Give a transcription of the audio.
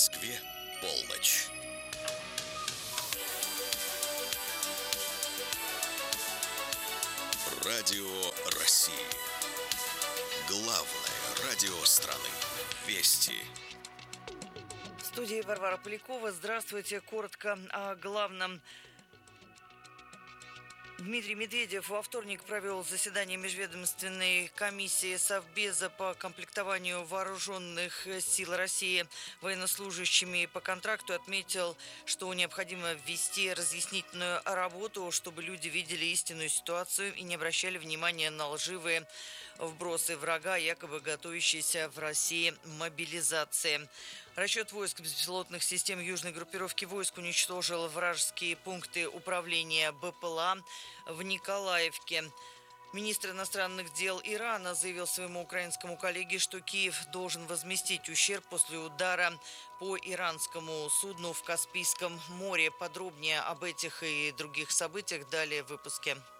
Москве полночь. Радио России. Главное радио страны. Вести. В студии Варвара Полякова. Здравствуйте. Коротко о главном. Дмитрий Медведев во вторник провел заседание межведомственной комиссии Совбеза по комплектованию вооруженных сил России военнослужащими по контракту. Отметил, что необходимо ввести разъяснительную работу, чтобы люди видели истинную ситуацию и не обращали внимания на лживые вбросы врага, якобы готовящейся в России мобилизации. Расчет войск беспилотных систем южной группировки войск уничтожил вражеские пункты управления БПЛА в Николаевке. Министр иностранных дел Ирана заявил своему украинскому коллеге, что Киев должен возместить ущерб после удара по иранскому судну в Каспийском море. Подробнее об этих и других событиях далее в выпуске.